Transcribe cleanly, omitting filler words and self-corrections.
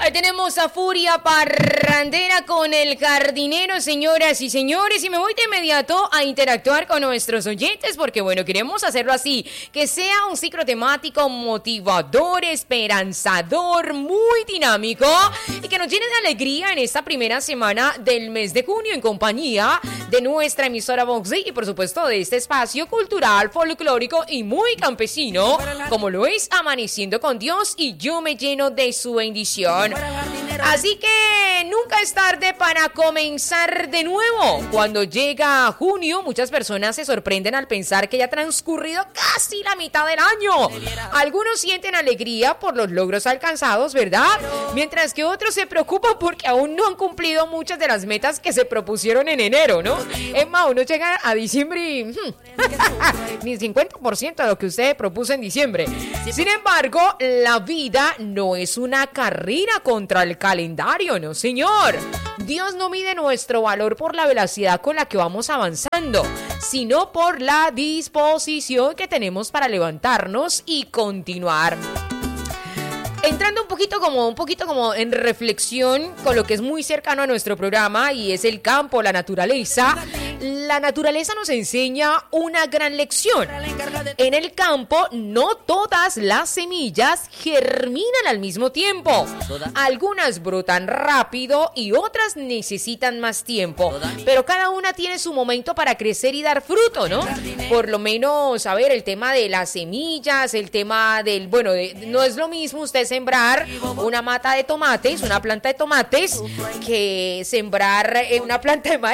Ahí tenemos a Furia Parrandera con el jardinero, señoras y señores, y me voy de inmediato a interactuar con nuestros oyentes porque, bueno, queremos hacerlo así, que sea un ciclo temático motivador, esperanzador, muy dinámico y que nos llene de alegría en esta primera semana del mes de junio en compañía de nuestra emisora Vox y, por supuesto, de este espacio cultural, folclórico y muy campesino, como lo es Amaneciendo con Dios, y yo me lleno de su bendición. Así que nunca es tarde para comenzar de nuevo. Cuando llega junio, muchas personas se sorprenden al pensar que ya ha transcurrido casi la mitad del año. Algunos sienten alegría por los logros alcanzados, ¿verdad? Mientras que otros se preocupan porque aún no han cumplido muchas de las metas que se propusieron en enero, ¿no? Es más, uno llega a diciembre y ni 50% de lo que usted propuso en diciembre. Sin embargo, la vida no es una carrera contra el calendario, no señor. Dios no mide nuestro valor por la velocidad con la que vamos avanzando, sino por la disposición que tenemos para levantarnos y continuar. Entrando un poquito como en reflexión con lo que es muy cercano a nuestro programa, y es el campo, la naturaleza. La naturaleza nos enseña una gran lección. En el campo no todas las semillas germinan al mismo tiempo. Algunas brotan rápido y otras necesitan más tiempo, pero cada una tiene su momento para crecer y dar fruto, ¿no? Por lo menos, a ver, el tema de las semillas, el tema del, bueno, no es lo mismo usted sembrar una mata de tomates, una planta de tomates, que sembrar una planta de maíz.